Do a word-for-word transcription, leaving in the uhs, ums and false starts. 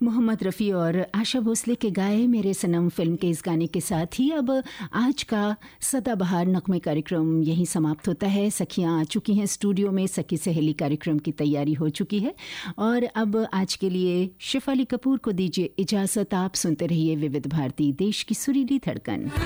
मोहम्मद रफ़ी और आशा भोसले के गाए मेरे सनम फिल्म के इस गाने के साथ ही अब आज का सदाबहार नगमे कार्यक्रम यहीं समाप्त होता है। सखियां आ चुकी हैं स्टूडियो में, सखी सहेली कार्यक्रम की तैयारी हो चुकी है और अब आज के लिए शिफाली कपूर को दीजिए इजाज़त। आप सुनते रहिए विविध भारती, देश की सुरीली धड़कन।